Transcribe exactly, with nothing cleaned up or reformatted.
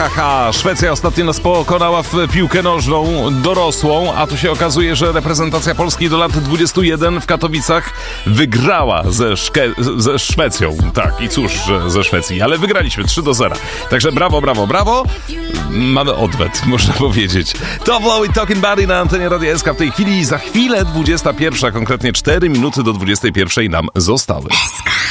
ha, ha. Szwecja ostatnio nas pokonała w piłkę nożną dorosłą, a tu się okazuje, że reprezentacja Polski do lat dwudziestu jeden w Katowicach wygrała ze, Szke- ze Szwecją. Tak, i cóż, że ze Szwecji, ale wygraliśmy trzy do zera. Także brawo, brawo, brawo. Mamy odwet, można powiedzieć. Top Low i Talking Buddy na antenie Radia S K w tej chwili. Za chwilę dwudziesta pierwsza, konkretnie cztery minuty do dwudziestej pierwszej nam zostały.